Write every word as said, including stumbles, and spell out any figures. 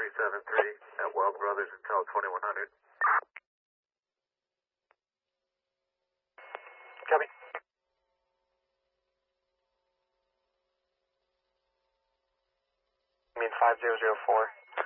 three seven three at Weld Brothers until twenty-one hundred. Copy. You mean five zero zero four?